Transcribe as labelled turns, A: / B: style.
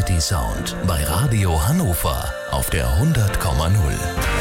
A: City Sound bei Radio Hannover auf der 100,0.